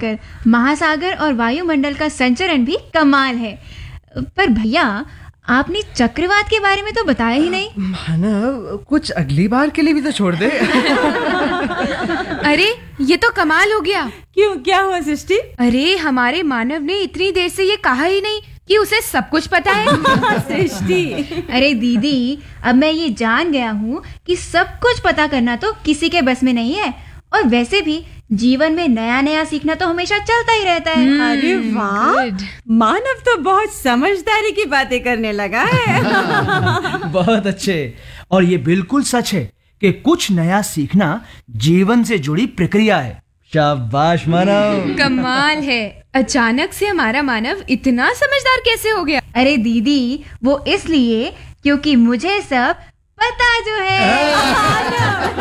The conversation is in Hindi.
जाकर महासागर और वायुमंडल का संचरण भी कमाल है। पर भैया, आपने चक्रवात के बारे में तो बताया ही नहीं। मानव, कुछ अगली बार के लिए भी तो छोड़ दे। अरे ये तो कमाल हो गया। क्यों, क्या हुआ सृष्टि? अरे हमारे मानव ने इतनी देर से ये कहा ही नहीं कि उसे सब कुछ पता है। सृष्टि, अरे दीदी, अब मैं ये जान गया हूँ कि सब कुछ पता करना तो किसी के बस में नहीं है। और वैसे भी जीवन में नया नया सीखना तो हमेशा चलता ही रहता है। अरे वाह, मानव तो बहुत समझदारी की बातें करने लगा है। बहुत अच्छे। और ये बिल्कुल सच है कि कुछ नया सीखना जीवन से जुड़ी प्रक्रिया है। शाबाश मानव। कमाल है, अचानक से हमारा मानव इतना समझदार कैसे हो गया? अरे दीदी, वो इसलिए क्योंकि मुझे सब पता जो है।